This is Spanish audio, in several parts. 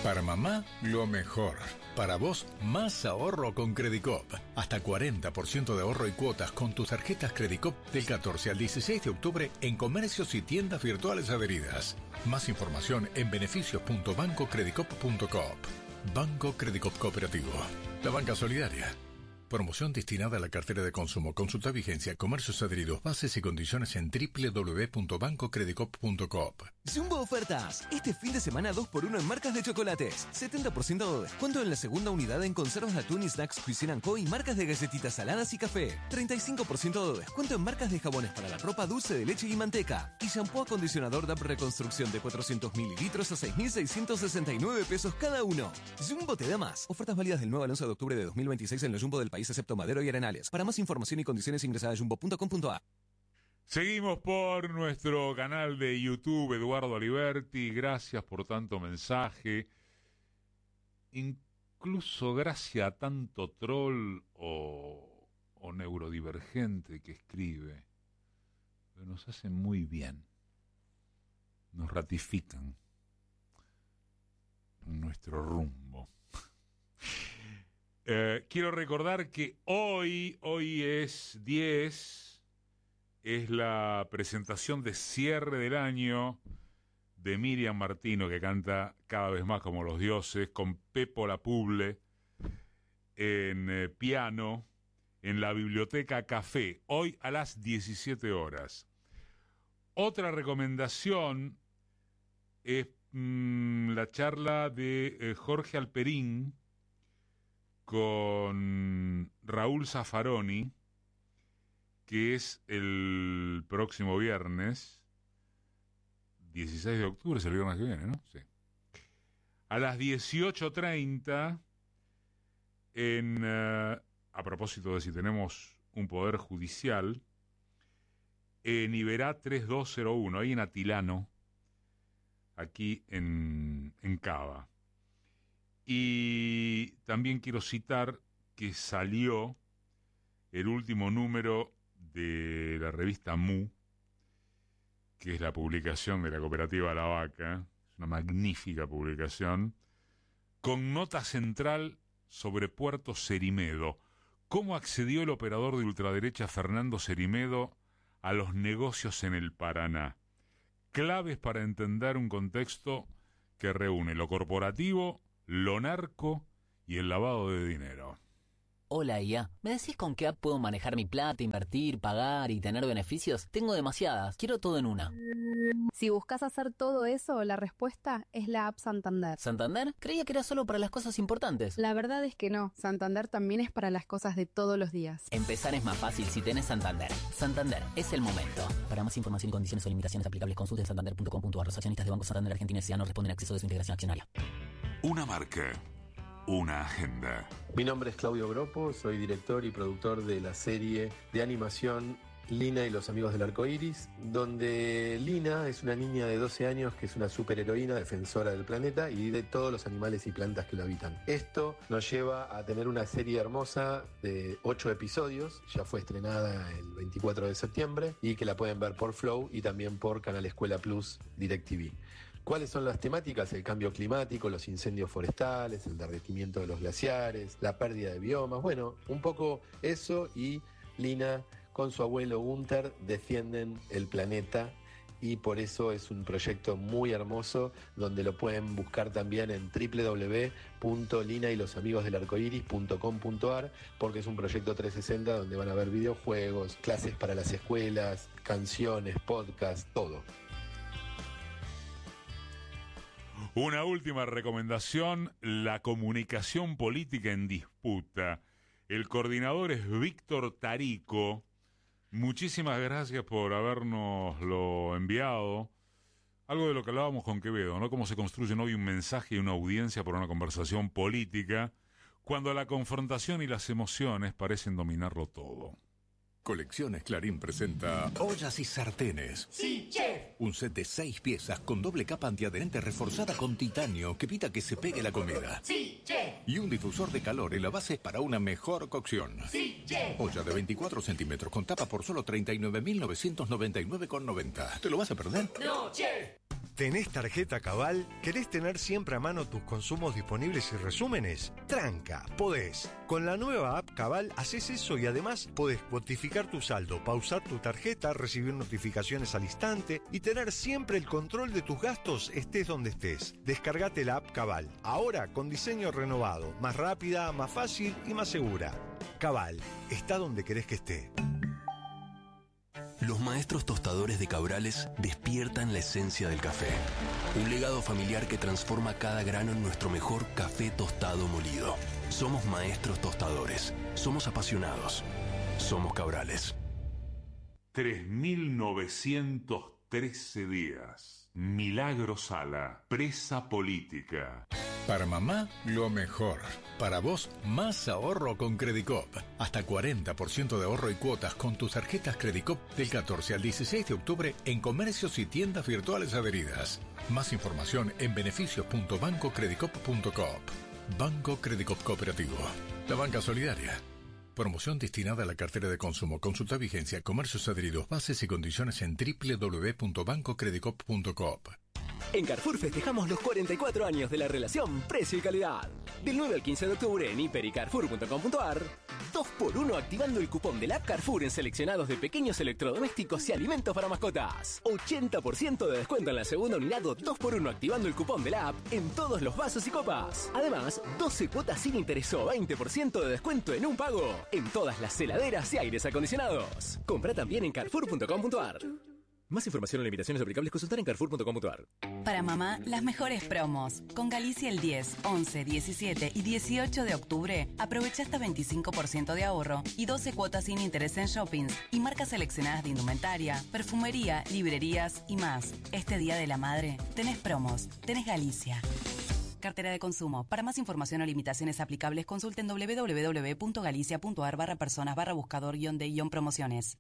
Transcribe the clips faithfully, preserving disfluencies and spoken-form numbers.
Para mamá, lo mejor. Para vos, más ahorro con Credicop. Hasta cuarenta por ciento de ahorro y cuotas con tus tarjetas Credicop del catorce al dieciséis de octubre en comercios y tiendas virtuales adheridas. Más información en beneficios punto banco credicop punto coop. Banco Credicop Cooperativo. La banca solidaria. Promoción destinada a la cartera de consumo. Consulta vigencia, comercios adheridos, bases y condiciones en doble u doble u doble u punto banco credicop punto coop. Jumbo Ofertas. Este fin de semana dos por uno en marcas de chocolates. setenta por ciento de descuento en la segunda unidad en conservas de atún y snacks Cuisine and Co. y marcas de galletitas saladas y café. treinta y cinco por ciento de descuento en marcas de jabones para la ropa, dulce de leche y manteca. Y shampoo acondicionador D A P Reconstrucción de cuatrocientos mililitros a seis mil seiscientos sesenta y nueve pesos cada uno. Jumbo te da más. Ofertas válidas del nueve al once de octubre de dos mil veintiséis en los Jumbo del país excepto Madero y Arenales. Para más información y condiciones ingresa a jumbo punto com punto a. Seguimos por nuestro canal de YouTube, Eduardo Aliberti. Gracias por tanto mensaje. Incluso gracias a tanto troll o, o neurodivergente que escribe. Pero nos hacen muy bien. Nos ratifican nuestro rumbo. Eh, quiero recordar que hoy, hoy es diez, es la presentación de cierre del año de Miriam Martino, que canta Cada vez más como los dioses, con Pepo La Puble en eh, piano, en la Biblioteca Café, hoy a las diecisiete horas. Otra recomendación es mmm, la charla de eh, Jorge Alperín con Raúl Zaffaroni, que es el próximo viernes, dieciséis de octubre, es el viernes que viene, ¿no? Sí. A las dieciocho treinta, en, uh, a propósito de si tenemos un poder judicial, en Iberá tres dos cero uno, ahí en Atilano, aquí en, en Cava. Y también quiero citar que salió el último número de la revista Mu, que es la publicación de la cooperativa La Vaca, es una magnífica publicación, con nota central sobre Puerto Cerimedo. ¿Cómo accedió el operador de ultraderecha Fernando Cerimedo a los negocios en el Paraná? Claves para entender un contexto que reúne lo corporativo, lo narco y el lavado de dinero. Hola I A, ¿me decís con qué app puedo manejar mi plata, invertir, pagar y tener beneficios? Tengo demasiadas, quiero todo en una. Si buscas hacer todo eso, la respuesta es la app Santander. ¿Santander? Creía que era solo para las cosas importantes. La verdad es que no, Santander también es para las cosas de todos los días. Empezar es más fácil si tenés Santander. Santander, es el momento. Para más información y condiciones o limitaciones aplicables, consulte santander punto com punto a r. Los accionistas de Banco Santander Argentina S A no responden a acceso de su integración accionaria. Una marca, una agenda. Mi nombre es Claudio Gropo, soy director y productor de la serie de animación Lina y los amigos del arco iris, donde Lina es una niña de doce años que es una superheroína defensora del planeta y de todos los animales y plantas que lo habitan. Esto nos lleva a tener una serie hermosa de ocho episodios, ya fue estrenada el veinticuatro de septiembre y que la pueden ver por Flow y también por Canal Escuela Plus DirecTV. ¿Cuáles son las temáticas? El cambio climático, los incendios forestales, el derretimiento de los glaciares, la pérdida de biomas. Bueno, un poco eso, y Lina con su abuelo Gunther defienden el planeta, y por eso es un proyecto muy hermoso donde lo pueden buscar también en doble u doble u doble u punto lina y los amigos del arco iris punto com punto a r, porque es un proyecto trescientos sesenta donde van a ver videojuegos, clases para las escuelas, canciones, podcasts, todo. Una última recomendación, la comunicación política en disputa. El coordinador es Víctor Tarico. Muchísimas gracias por habernoslo enviado. Algo de lo que hablábamos con Quevedo, ¿no? Cómo se construyen hoy un mensaje y una audiencia por una conversación política, cuando la confrontación y las emociones parecen dominarlo todo. Colecciones Clarín presenta ollas y sartenes. ¡Sí, chef! Un set de seis piezas con doble capa antiadherente reforzada con titanio que evita que se pegue la comida. ¡Sí, chef! Y un difusor de calor en la base para una mejor cocción. ¡Sí, chef! Olla de veinticuatro centímetros con tapa por solo treinta y nueve mil novecientos noventa y nueve con noventa. ¿Te lo vas a perder? ¡No, chef! ¿Tenés tarjeta Cabal? ¿Querés tener siempre a mano tus consumos disponibles y resúmenes? Tranca, podés. Con la nueva app Cabal haces eso y además podés cuantificar tu saldo, pausar tu tarjeta, recibir notificaciones al instante y tener siempre el control de tus gastos estés donde estés. Descargate la app Cabal, ahora con diseño renovado, más rápida, más fácil y más segura. Cabal, está donde querés que esté. Los maestros tostadores de Cabrales despiertan la esencia del café. Un legado familiar que transforma cada grano en nuestro mejor café tostado molido. Somos maestros tostadores. Somos apasionados. Somos Cabrales. tres mil novecientos trece días. Milagro Sala, presa política. Para mamá, lo mejor. Para vos, más ahorro con Credicop. Hasta cuarenta por ciento de ahorro y cuotas con tus tarjetas Credicop del catorce al dieciséis de octubre en comercios y tiendas virtuales adheridas. Más información en beneficios punto banco credicop punto coop. Banco Credicop Cooperativo. La banca solidaria. Promoción destinada a la cartera de consumo. Consulta vigencia, comercios adheridos, bases y condiciones en doble u doble u doble u punto banco credicop punto coop. En Carrefour festejamos los cuarenta y cuatro años de la relación precio y calidad. Del nueve al quince de octubre en hiper y carrefour punto com punto ar, dos por uno activando el cupón del app Carrefour en seleccionados de pequeños electrodomésticos y alimentos para mascotas. ochenta por ciento de descuento en la segunda unidad o dos por uno activando el cupón de la app en todos los vasos y copas. Además, doce cuotas sin interés o veinte por ciento de descuento en un pago en todas las heladeras y aires acondicionados. Compra también en carrefour punto com punto ar. Más información o limitaciones aplicables consultar en carrefour punto com punto ar. Para mamá, las mejores promos. Con Galicia el diez, once, diecisiete y dieciocho de octubre, aprovecha hasta veinticinco por ciento de ahorro y doce cuotas sin interés en shoppings y marcas seleccionadas de indumentaria, perfumería, librerías y más. Este Día de la Madre, tenés promos, tenés Galicia. Cartera de consumo. Para más información o limitaciones aplicables, consulten doble u doble u doble u punto galicia punto ar barra personas barra buscador guión de guión promociones.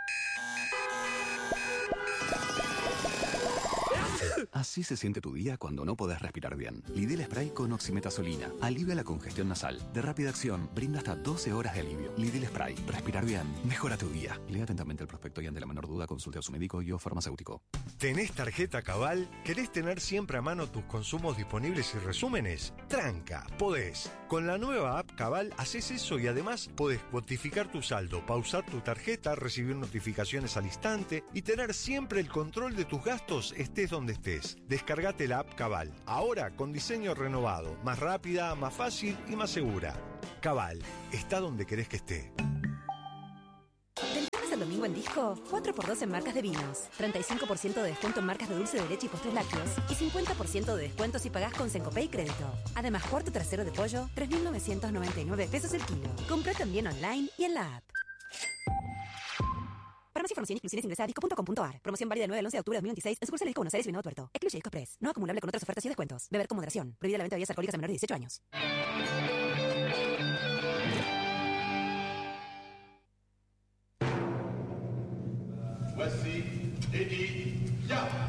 Así se siente tu día cuando no podés respirar bien. Lidl Spray con oximetazolina. Alivia la congestión nasal. De rápida acción, brinda hasta doce horas de alivio. Lidl Spray. Respirar bien. Mejora tu día. Lea atentamente el prospecto y ante la menor duda consulte a su médico y o farmacéutico. ¿Tenés tarjeta Cabal? ¿Querés tener siempre a mano tus consumos disponibles y resúmenes? Tranca, podés. Con la nueva app Cabal haces eso y además podés cuantificar tu saldo, pausar tu tarjeta, recibir notificaciones al instante y tener siempre el control de tus gastos estés donde estés. Descargate la app Cabal, ahora con diseño renovado, más rápida, más fácil y más segura. Cabal, está donde querés que esté. Del viernes al domingo en Disco, cuatro por dos en marcas de vinos, treinta y cinco por ciento de descuento en marcas de dulce de leche y postres lácteos y cincuenta por ciento de descuento si pagás con Sencopay Crédito. Además, cuarto trasero de pollo, tres mil novecientos noventa y nueve pesos el kilo. Compra también online y en la app. Para más información y exclusiones ingresa a disco punto com punto ar. Promoción válida del nueve al once de octubre de dos mil veintiséis en sucursales Disco Buenos Aires y Venado Tuerto. Excluye Disco Express. No acumulable con otras ofertas y descuentos. Beber con moderación. Prohibida la venta de bebidas alcohólicas a menores de dieciocho años. Voici Eddie Ya.